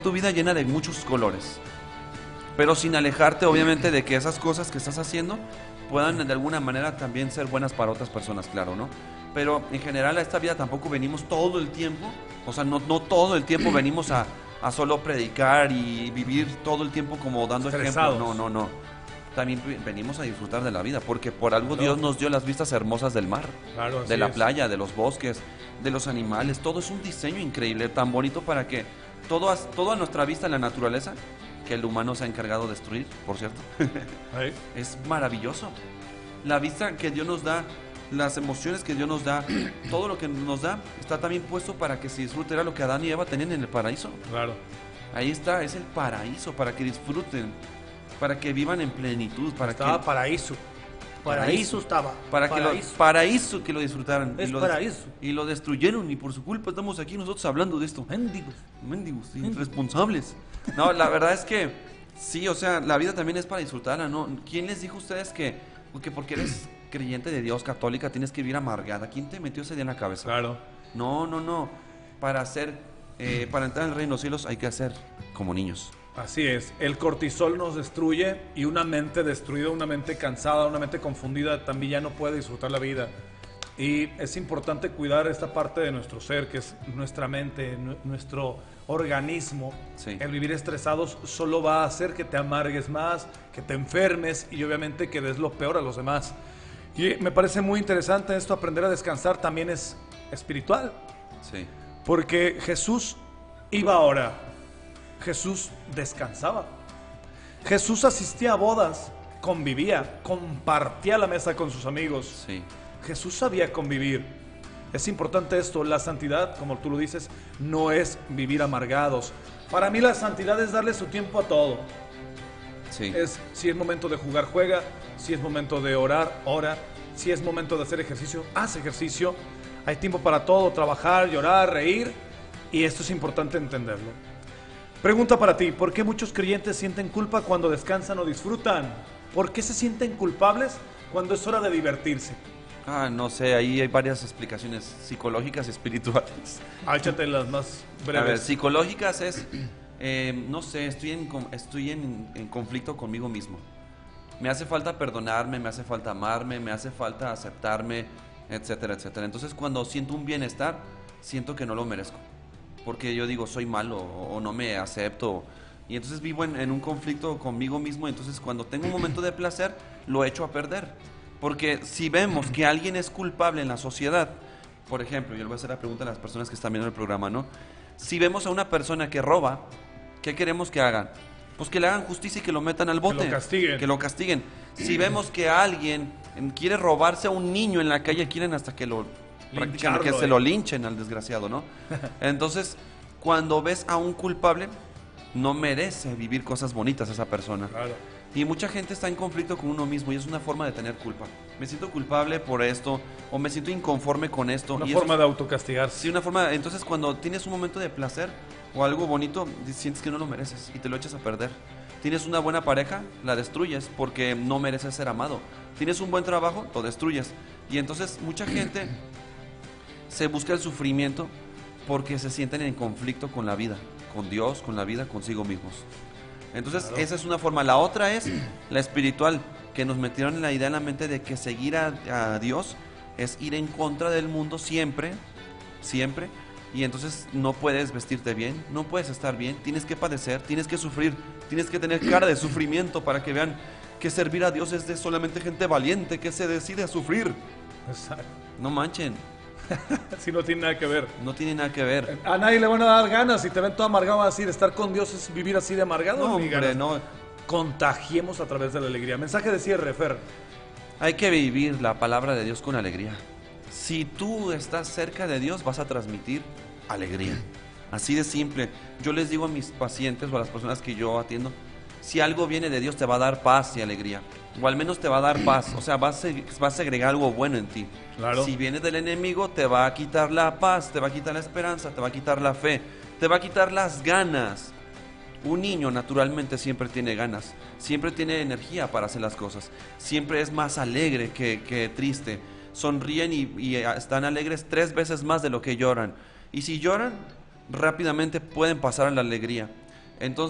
tu vida llena de muchos colores, pero sin alejarte obviamente de que esas cosas que estás haciendo puedan de alguna manera también ser buenas para otras personas, claro, ¿no? Pero en general a esta vida tampoco venimos todo el tiempo, o sea, no todo el tiempo venimos a solo predicar y vivir todo el tiempo como dando ejemplo, no. También venimos a disfrutar de la vida, porque por algo Dios nos dio las vistas hermosas del mar, Claro, de así la es. playa, de los bosques, de los animales. Todo es un diseño increíble, tan bonito para que todo a nuestra vista en la naturaleza, que el humano se ha encargado de destruir, por cierto, Ahí. es maravilloso. La vista que Dios nos da, las emociones que Dios nos da, todo lo que nos da, está también puesto para que se disfrute. Era lo que Adán y Eva tenían en el paraíso. Claro. Ahí está, es el paraíso, para que disfruten, para que vivan en plenitud, para Estaba que... paraíso. Paraíso estaba. Para que paraíso. paraíso que lo disfrutaran. Es y lo paraíso. Y lo destruyeron, y por su culpa estamos aquí nosotros hablando de esto. Mendigos. Mendigos, irresponsables. No, la verdad es que sí, o sea, la vida también es para disfrutarla, ¿no? ¿Quién les dijo a ustedes que porque eres creyente de Dios, católica, tienes que vivir amargada? ¿Quién te metió esa idea en la cabeza? Claro. No. Para entrar en el reino de los cielos hay que hacer como niños. Así es, el cortisol nos destruye y una mente destruida, una mente cansada, una mente confundida también ya no puede disfrutar la vida. Y es importante cuidar esta parte de nuestro ser, que es nuestra mente, nuestro organismo. Sí. El vivir estresados solo va a hacer que te amargues más, que te enfermes y obviamente que des lo peor a los demás. Y me parece muy interesante esto, aprender a descansar también es espiritual, Sí. porque Jesús iba a orar. Jesús descansaba. Jesús asistía a bodas, convivía, compartía la mesa con sus amigos. Sí. Jesús sabía convivir. Es importante esto, la santidad, como tú lo dices, no es vivir amargados. Para mí la santidad es darle su tiempo a todo. Sí. Si es momento de jugar, juega. Si es momento de orar, ora. Si es momento de hacer ejercicio, haz ejercicio. Hay tiempo para todo, trabajar, llorar, reír. Y esto es importante entenderlo. Pregunta para ti, ¿por qué muchos creyentes sienten culpa cuando descansan o disfrutan? ¿Por qué se sienten culpables cuando es hora de divertirse? No sé, ahí hay varias explicaciones psicológicas y espirituales. Échate las más A ver, breves. psicológicas es, no sé, estoy en conflicto conmigo mismo. Me hace falta perdonarme, me hace falta amarme, me hace falta aceptarme, etcétera, etcétera. Entonces cuando siento un bienestar, siento que no lo merezco. Porque yo digo, soy malo o no me acepto. Y entonces vivo en un conflicto conmigo mismo. Entonces cuando tengo un momento de placer, lo echo a perder. Porque si vemos que alguien es culpable en la sociedad, por ejemplo, yo le voy a hacer la pregunta a las personas que están viendo el programa, ¿no? Si vemos a una persona que roba, ¿qué queremos que hagan? Pues que le hagan justicia y que lo metan al bote. Que lo castiguen. Que lo castiguen. Si vemos que alguien quiere robarse a un niño en la calle, quieren hasta que lo... prácticamente que se lo linchen al desgraciado, ¿no? Entonces, cuando ves a un culpable, no merece vivir cosas bonitas esa persona. Claro. Y mucha gente está en conflicto con uno mismo y es una forma de tener culpa. Me siento culpable por esto o me siento inconforme con esto. Una y forma eso, de autocastigarse. sí, una forma. Entonces, cuando tienes un momento de placer o algo bonito, sientes que no lo mereces y te lo echas a perder. Tienes una buena pareja, la destruyes porque no mereces ser amado. Tienes un buen trabajo, lo destruyes. Y entonces mucha gente se busca el sufrimiento porque se sienten en conflicto con la vida, con Dios, con la vida, consigo mismos. Entonces, Claro. esa es una forma. La otra es la espiritual, que nos metieron en la idea en la mente de que seguir a Dios es ir en contra del mundo siempre, siempre. Y entonces no puedes vestirte bien, no puedes estar bien, tienes que padecer, tienes que sufrir, tienes que tener cara de sufrimiento para que vean que servir a Dios es de solamente gente valiente que se decide a sufrir. Exacto. No manchen, Si no tiene nada que ver. no tiene nada que ver. A nadie le van a dar ganas. Si te ven todo amargado, vas a decir, estar con Dios es vivir así de amargado. No, Ni hombre, ganas. no. Contagiemos a través de la alegría. Mensaje de cierre, Fer. Hay que vivir la palabra de Dios con alegría. Si tú estás cerca de Dios, vas a transmitir alegría. Así de simple. Yo les digo a mis pacientes o a las personas que yo atiendo, si algo viene de Dios te va a dar paz y alegría. O al menos te va a dar paz. O sea, vas a agregar algo bueno en ti. Claro. Si viene del enemigo, te va a quitar la paz, te va a quitar la esperanza, te va a quitar la fe, te va a quitar las ganas. Un niño naturalmente siempre tiene ganas, siempre tiene energía para hacer las cosas, siempre es más alegre que triste. Sonríen y están alegres 3 veces más de lo que lloran. Y si lloran, rápidamente pueden pasar a la alegría. Entonces